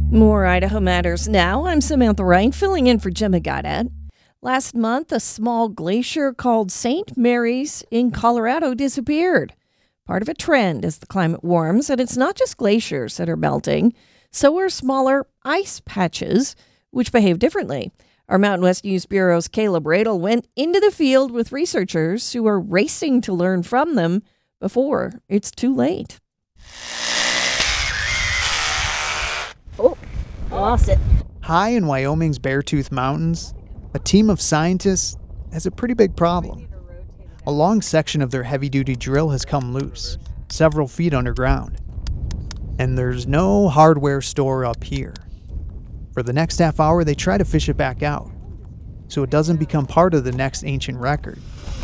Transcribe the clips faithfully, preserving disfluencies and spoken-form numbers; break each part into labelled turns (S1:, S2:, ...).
S1: More Idaho Matters now. I'm Samantha Wright, filling in for Gemma Goddard. Last month, a small glacier called Saint Mary's in Colorado disappeared. Part of a trend as the climate warms, and it's not just glaciers that are melting. So are smaller ice patches, which behave differently. Our Mountain West News Bureau's Caleb Radel went into the field with researchers who are racing to learn from them before it's too late.
S2: Oh, I lost it.
S3: High in Wyoming's Beartooth Mountains, a team of scientists has a pretty big problem. A long section of their heavy-duty drill has come loose, several feet underground. And there's no hardware store up here. For the next half hour, they try to fish it back out, so it doesn't become part of the next ancient record.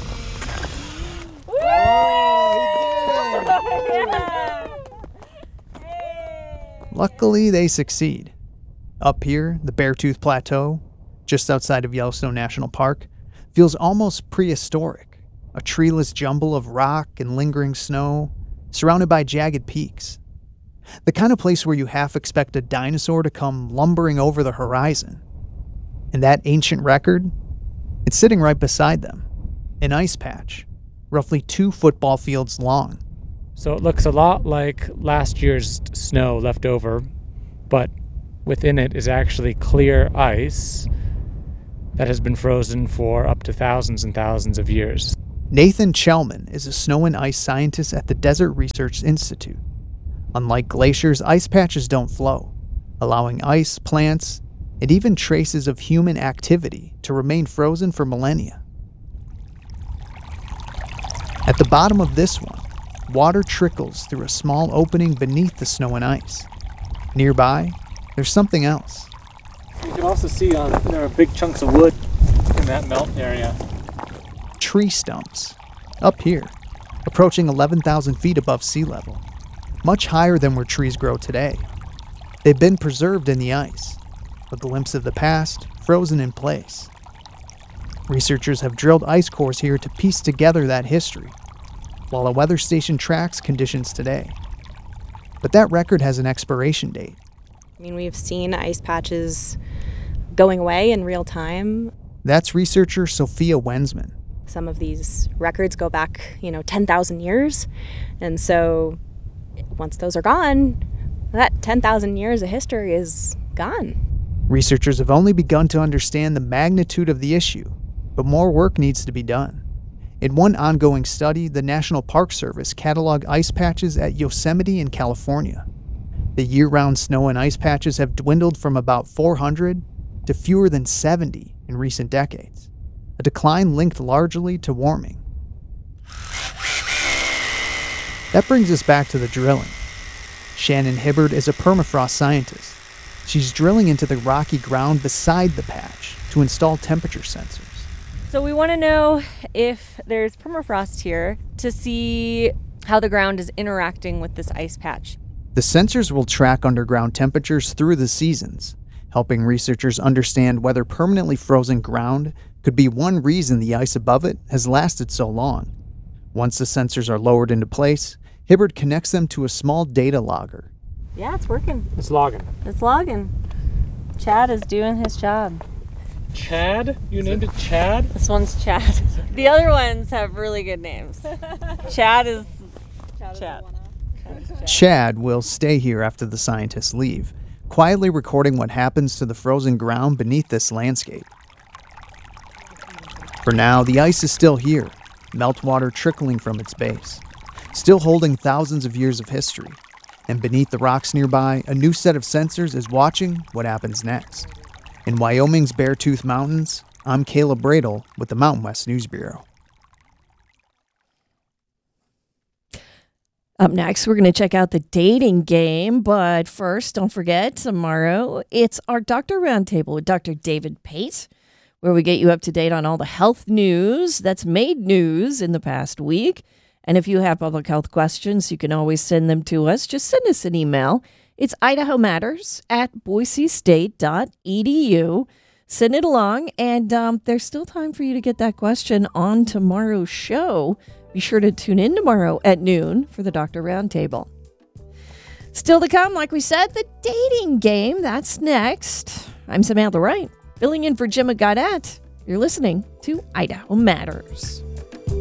S3: Luckily, they succeed. Up here, the Beartooth Plateau, just outside of Yellowstone National Park, feels almost prehistoric. A treeless jumble of rock and lingering snow, surrounded by jagged peaks. The kind of place where you half expect a dinosaur to come lumbering over the horizon. And that ancient record, it's sitting right beside them. An ice patch, roughly two football fields long.
S4: So it looks a lot like last year's snow left over, but within it is actually clear ice that has been frozen for up to thousands and thousands of years.
S3: Nathan Chelman is a snow and ice scientist at the Desert Research Institute. Unlike glaciers, ice patches don't flow, allowing ice, plants, and even traces of human activity to remain frozen for millennia. At the bottom of this one, water trickles through a small opening beneath the snow and ice. Nearby, there's something else.
S4: You can also see on there are big chunks of wood in that melt area.
S3: Tree stumps, up here, approaching eleven thousand feet above sea level, much higher than where trees grow today. They've been preserved in the ice, a glimpse of the past, frozen in place. Researchers have drilled ice cores here to piece together that history, while a weather station tracks conditions today. But that record has an expiration date.
S2: I mean, we've seen ice patches going away in real time.
S3: That's researcher Sophia Wensman.
S2: Some of these records go back, you know, ten thousand years. And so once those are gone, that ten thousand years of history is gone.
S3: Researchers have only begun to understand the magnitude of the issue, but more work needs to be done. In one ongoing study, the National Park Service cataloged ice patches at Yosemite in California. The year-round snow and ice patches have dwindled from about four hundred to fewer than seventy in recent decades, a decline linked largely to warming. That brings us back to the drilling. Shannon Hibbard is a permafrost scientist. She's drilling into the rocky ground beside the patch to install temperature sensors.
S5: So we want to know if there's permafrost here to see how the ground is interacting with this ice patch.
S3: The sensors will track underground temperatures through the seasons, helping researchers understand whether permanently frozen ground could be one reason the ice above it has lasted so long. Once the sensors are lowered into place, Hibbard connects them to a small data logger.
S5: Yeah, it's working.
S4: It's logging.
S5: It's logging. Chad is doing his job.
S4: Chad? You named it Chad?
S5: This one's Chad. The other ones have really good names. Chad is Chad. Chad.
S3: Chad will stay here after the scientists leave, quietly recording what happens to the frozen ground beneath this landscape. For now, the ice is still here, meltwater trickling from its base, still holding thousands of years of history. And beneath the rocks nearby, a new set of sensors is watching what happens next. In Wyoming's Beartooth Mountains, I'm Caleb Radel with the Mountain West News Bureau.
S1: Up next, we're going to check out the dating game. But first, don't forget, tomorrow, it's our Doctor Roundtable with Doctor David Pate, where we get you up to date on all the health news that's made news in the past week. And if you have public health questions, you can always send them to us. Just send us an email. It's Idaho Matters at boise state dot e d u. Send it along, and um, there's still time for you to get that question on tomorrow's show. Be sure to tune in tomorrow at noon for the Doctor Roundtable. Still to come, like we said, the dating game. That's next. I'm Samantha Wright, filling in for Jim Gaudette. You're listening to Idaho Matters.